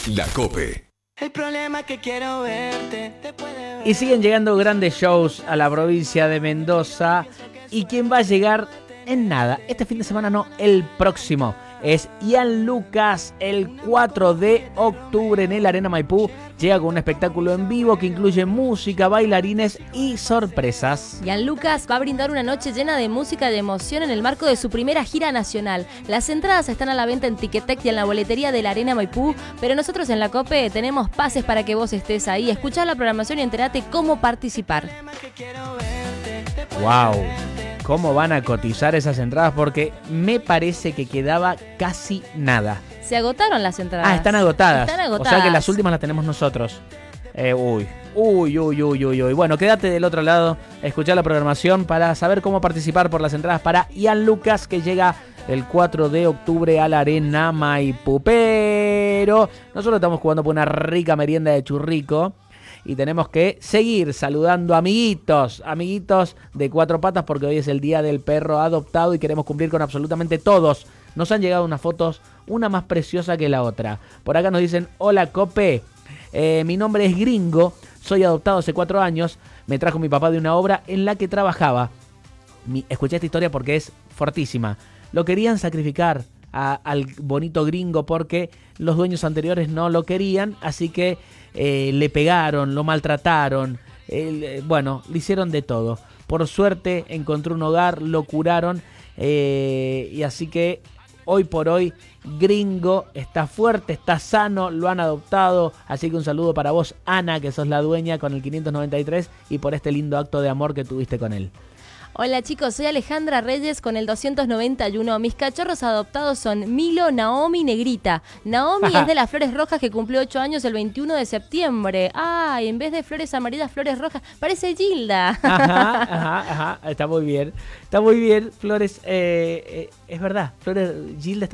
La COPE. El problema es que quiero verte. Y siguen llegando grandes shows a la provincia de Mendoza. ¿Y quién va a llegar? En nada, este fin de semana no, el próximo. Es Ian Lucas, el 4 de octubre en el Arena Maipú. Llega con un espectáculo en vivo que incluye música, bailarines y sorpresas. Ian Lucas va a brindar una noche llena de música y de emoción en el marco de su primera gira nacional. Las entradas están a la venta en Ticketek y en la boletería de la Arena Maipú, pero nosotros en la COPE tenemos pases para que vos estés ahí. Escuchá la programación y enterate cómo participar. ¡Wow! ¿Cómo van a cotizar esas entradas? Porque me parece que quedaba casi nada. Se agotaron las entradas. Ah, están agotadas. Están agotadas. O sea que las últimas las tenemos nosotros. Uy. Bueno, quédate del otro lado, escuchá la programación para saber cómo participar por las entradas para Ian Lucas, que llega el 4 de octubre a la Arena Maipú. Pero nosotros estamos jugando por una rica merienda de churrico. Y tenemos que seguir saludando amiguitos de Cuatro Patas, porque hoy es el día del perro adoptado y queremos cumplir con absolutamente todos. Nos han llegado unas fotos, una más preciosa que la otra. Por acá nos dicen: hola Cope, mi nombre es Gringo, soy adoptado hace 4 años, me trajo mi papá de una obra en la que trabajaba. Escuché esta historia porque es fortísima. Lo querían sacrificar al bonito Gringo porque los dueños anteriores no lo querían, así que le pegaron, lo maltrataron, le hicieron de todo. Por suerte encontró un hogar, lo curaron y así que hoy por hoy Gringo está fuerte, está sano, lo han adoptado. Así que un saludo para vos, Ana, que sos la dueña, con el 593 y por este lindo acto de amor que tuviste con él. Hola chicos, soy Alejandra Reyes con el 291. Mis cachorros adoptados son Milo, Naomi y Negrita. Naomi es de las Flores Rojas, que cumplió 8 años el 21 de septiembre. Y en vez de flores amarillas, flores rojas. Parece Gilda. Ajá. Está muy bien. Flores, es verdad. Flores, Gilda está